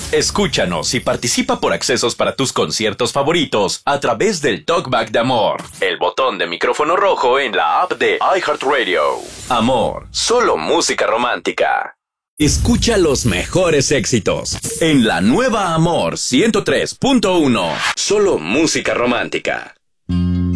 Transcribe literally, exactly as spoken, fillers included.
Escúchanos y participa por accesos para tus conciertos favoritos a través del Talkback de Amor, el botón de micrófono rojo en la app de iHeartRadio. Amor, solo música romántica. Escucha los mejores éxitos en la nueva Amor ciento tres punto uno. Solo música romántica.